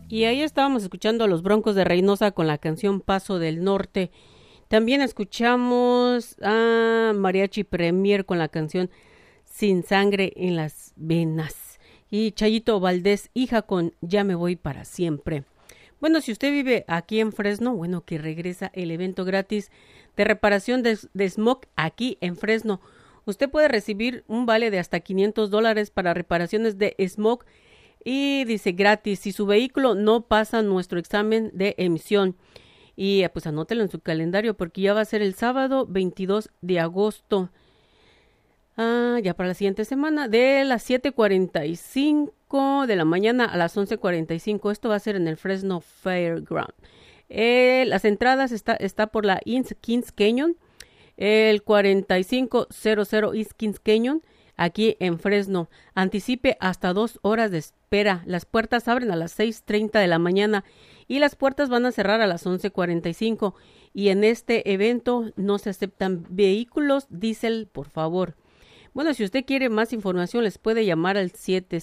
Y ahí estábamos escuchando a los Broncos de Reynosa con la canción Paso del Norte. También escuchamos a Mariachi Premier con la canción Sin Sangre en las Venas. Y Chayito Valdés, hija con Ya me voy para siempre. Bueno, si usted vive aquí en Fresno, bueno, que regresa el evento gratis de reparación de smog aquí en Fresno. Usted puede recibir un vale de hasta $500 para reparaciones de smog y dice gratis si su vehículo no pasa nuestro examen de emisión. Y pues anótelo en su calendario porque ya va a ser el sábado 22 de agosto. Ya para la siguiente semana, de las 7:45 de la mañana a las 11:45. Esto va a ser en el Fresno Fairground. Las entradas está por la Kings Canyon, el 4500 East Kings Canyon, aquí en Fresno. Anticipe hasta 2 horas de espera. Las puertas abren a las 6:30 de la mañana y las puertas van a cerrar a las 11:45. Y en este evento no se aceptan vehículos diésel, por favor. Bueno, si usted quiere más información, les puede llamar al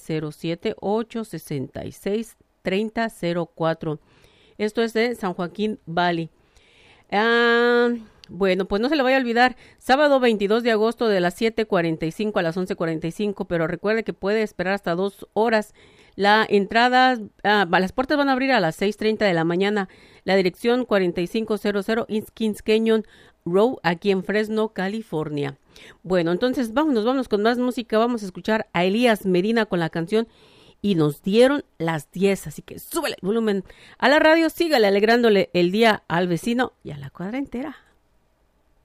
707-866-3004. Esto es de San Joaquín Valley. Bueno, pues no se le vaya a olvidar, sábado 22 de agosto de las 7:45 a las 11:45, pero recuerde que puede esperar hasta 2 horas. La entrada, las puertas van a abrir a las 6:30 de la mañana. La dirección 4500 East Kings Canyon Row, aquí en Fresno, California. Bueno, entonces vámonos con más música. Vamos a escuchar a Elías Medina con la canción Y nos dieron las 10, así que súbele el volumen a la radio, sígale alegrándole el día al vecino y a la cuadra entera.